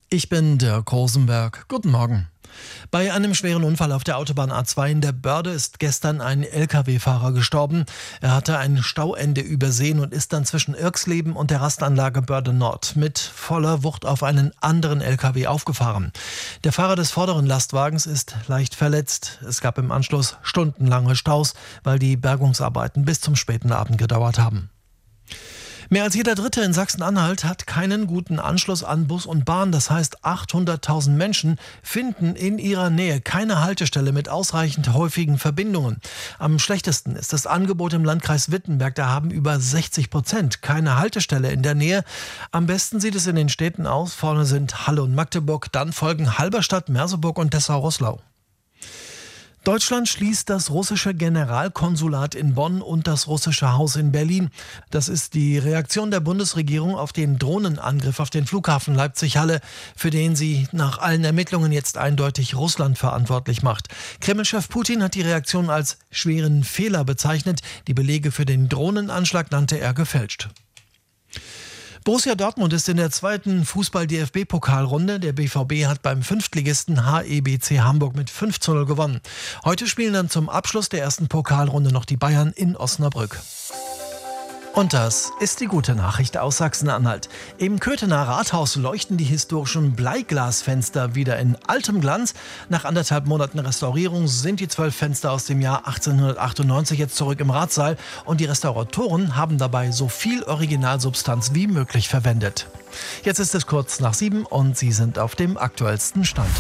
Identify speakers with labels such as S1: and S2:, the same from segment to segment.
S1: Ich bin Dirk Rosenberg. Guten Morgen. Bei einem schweren Unfall auf der Autobahn A2 in der Börde ist gestern ein Lkw-Fahrer gestorben. Er hatte ein Stauende übersehen und ist dann zwischen Irxleben und der Rastanlage Börde Nord mit voller Wucht auf einen anderen Lkw aufgefahren. Der Fahrer des vorderen Lastwagens ist leicht verletzt. Es gab im Anschluss stundenlange Staus, weil die Bergungsarbeiten bis zum späten Abend gedauert haben. Mehr als jeder Dritte in Sachsen-Anhalt hat keinen guten Anschluss an Bus und Bahn. Das heißt, 800.000 Menschen finden in ihrer Nähe keine Haltestelle mit ausreichend häufigen Verbindungen. Am schlechtesten ist das Angebot im Landkreis Wittenberg. Da haben über 60% keine Haltestelle in der Nähe. Am besten sieht es in den Städten aus. Vorne sind Halle und Magdeburg, dann folgen Halberstadt, Merseburg und Dessau-Roßlau. Deutschland schließt das russische Generalkonsulat in Bonn und das russische Haus in Berlin. Das ist die Reaktion der Bundesregierung auf den Drohnenangriff auf den Flughafen Leipzig-Halle, für den sie nach allen Ermittlungen jetzt eindeutig Russland verantwortlich macht. Kreml-Chef Putin hat die Reaktion als schweren Fehler bezeichnet. Die Belege für den Drohnenanschlag nannte er gefälscht. Borussia Dortmund ist in der zweiten Fußball-DFB-Pokalrunde. Der BVB hat beim Fünftligisten HEBC Hamburg mit 5:0 gewonnen. Heute spielen dann zum Abschluss der ersten Pokalrunde noch die Bayern in Osnabrück. Und das ist die gute Nachricht aus Sachsen-Anhalt. Im Köthener Rathaus leuchten die historischen Bleiglasfenster wieder in altem Glanz. Nach 1,5 Monaten Restaurierung sind die 12 Fenster aus dem Jahr 1898 jetzt zurück im Ratssaal. Und die Restauratoren haben dabei so viel Originalsubstanz wie möglich verwendet. Jetzt ist es kurz nach 7 und Sie sind auf dem aktuellsten Stand.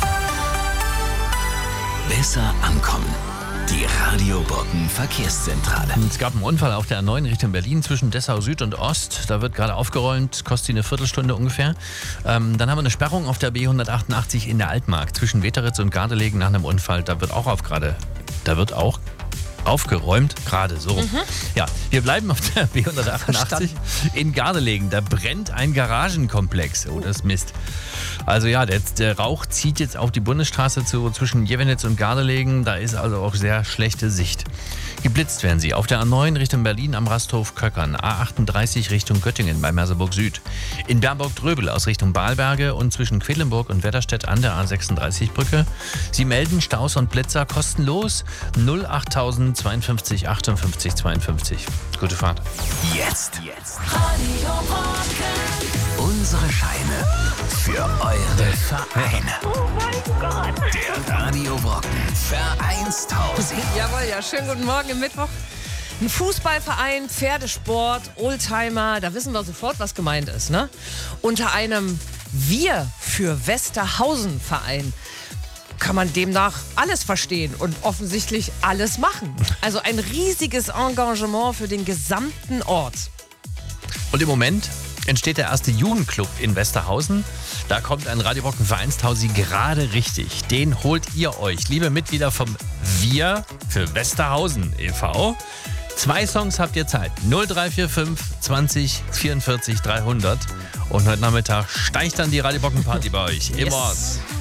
S2: Besser ankommen. Die Radio Brocken Verkehrszentrale.
S3: Es gab einen Unfall auf der A9 Richtung Berlin zwischen Dessau Süd und Ost. Da wird gerade aufgeräumt, kostet sie eine Viertelstunde ungefähr. Dann haben wir eine Sperrung auf der B188 in der Altmark zwischen Weteritz und Gardelegen nach einem Unfall. Da wird auch aufgeräumt, gerade so. Ja, wir bleiben auf der B188 in Gardelegen. Da brennt ein Garagenkomplex. Oh, das ist Mist. Also ja, der Rauch zieht jetzt auf die Bundesstraße zwischen Jevenitz und Gardelegen. Da ist also auch sehr schlechte Sicht. Geblitzt werden sie auf der A9 Richtung Berlin am Rasthof Köckern, A38 Richtung Göttingen bei Merseburg Süd, in Bernburg-Dröbel aus Richtung Balberge und zwischen Quedlinburg und Wetterstedt an der A36 Brücke. Sie melden Staus und Blitzer kostenlos 08000 52 58 52. Gute Fahrt.
S2: Jetzt. Radio Brocken. Unsere Scheine für eure Vereine.
S4: Oh mein Gott.
S2: Der Radio Brocken Vereinstausend.
S4: Jawohl, ja, schönen guten Morgen im Mittwoch. Ein Fußballverein, Pferdesport, Oldtimer, da wissen wir sofort, was gemeint ist, ne? Unter einem Wir für Westerhausen Verein kann man demnach alles verstehen und offensichtlich alles machen. Also ein riesiges Engagement für den gesamten Ort.
S3: Und im Moment entsteht der erste Jugendclub in Westerhausen. Da kommt ein Radio Brocken Vereinstausi gerade richtig. Den holt ihr euch, liebe Mitglieder vom Wir für Westerhausen e.V. 2 Songs habt ihr Zeit. 0345 20 44 300. Und heute Nachmittag steigt dann die Radio Brocken Party bei euch im Ort.